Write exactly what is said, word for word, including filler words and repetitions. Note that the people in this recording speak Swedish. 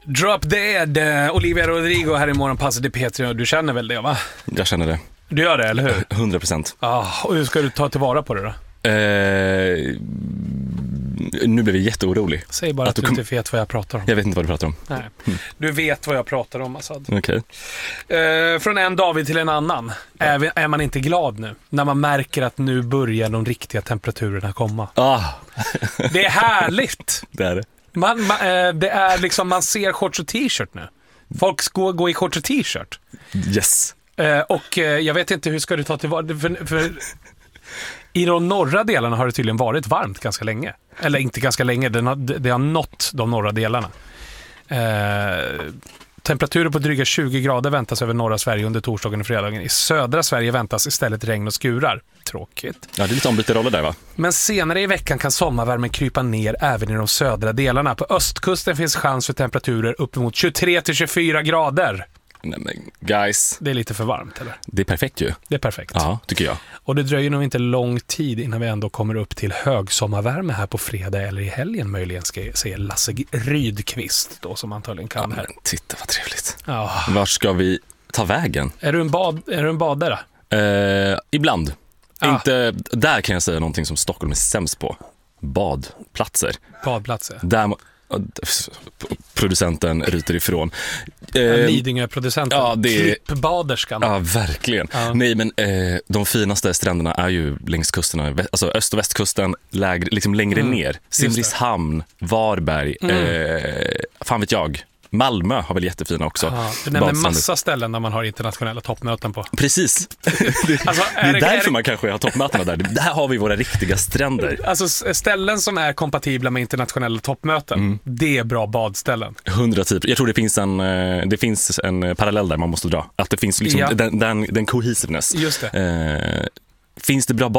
Drop Dead, Olivia Rodrigo här i Morgonpasset i P tre. Du känner väl det, va? Jag känner det. Du gör det, eller hur? hundra procent. Ah, och hur ska du ta tillvara på det då? Eh, nu blir vi jätteorolig. Säg bara att, att du, du kom... inte vet vad jag pratar om. Jag vet inte vad du pratar om. Nej. Mm. Du vet vad jag pratar om, Assad. Okej. Okay. Eh, från en David till en annan. Är, är man inte glad nu? När man märker att nu börjar de riktiga temperaturerna komma. Ah. Det är härligt. Det är det. Man, man, eh, det är liksom, man ser shorts och t-shirt nu. Folk ska gå i shorts och t-shirt. Yes. Eh, och eh, jag vet inte hur ska du ta tillvara för, för i de norra delarna har det tydligen varit varmt ganska länge. Eller inte ganska länge, det har, det har nått de norra delarna. Eh, temperaturer på dryga tjugo grader väntas över norra Sverige under torsdagen och fredagen. I södra Sverige väntas istället regn och skurar. Tråkigt. Ja, det är lite ombyte roller där, va? Men senare i veckan kan sommarvärmen krypa ner även i de södra delarna. På östkusten finns chans för temperaturer uppemot tjugotre till tjugofyra grader. Nej, men guys. Det är lite för varmt, eller? Det är perfekt ju. Det är perfekt. Ja, tycker jag. Och det dröjer nog inte lång tid innan vi ändå kommer upp till högsommarvärme här på fredag eller i helgen möjligen, ska jag säga Lasse Rydqvist då, som antagligen kan ja, här. Men titta vad trevligt. Ja. Vart ska vi ta vägen? Är du en, bad, är du en badare? Eh, ibland. Ja. Inte, där kan jag säga någonting som Stockholm är sämst på. Badplatser. Badplatser. Där producenten ryter ifrån. Eh, Lidingö-producenten. Ja, det är... Klippbaderskan. Ja, verkligen. Ja. Nej, men eh, de finaste stränderna är ju längs kusterna. Alltså öst- och västkusten, lägre, liksom längre mm. ner. Simrishamn, Varberg, mm. eh, fan vet jag. Malmö har väl jättefina också. Aha, du nämner massa ställen där man har internationella toppmöten på. Precis. det, alltså, är det är därför det... man kanske har toppmötena där. Där har vi våra riktiga stränder. Alltså ställen som är kompatibla med internationella toppmöten. Mm. Det är bra badställen. hundra typ. Jag tror det finns en det finns en parallell där man måste dra. Att det finns liksom ja. den, den, den cohesiveness. Just det. Eh, finns det bra